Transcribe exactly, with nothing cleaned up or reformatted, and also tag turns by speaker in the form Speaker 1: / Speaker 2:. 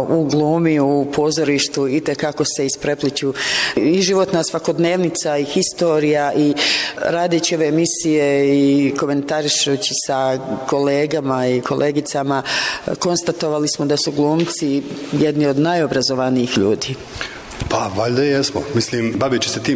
Speaker 1: u glumi, u pozorištu i tekako se isprepliću i životna svakodnevnica i historija i radeći ove emisije i komentarišući sa kolegama i kolegicama konstatovali smo da su glumci jedni od najobrazovanijih ljudi.
Speaker 2: Pa, valjda jesmo. Mislim, baveći se tim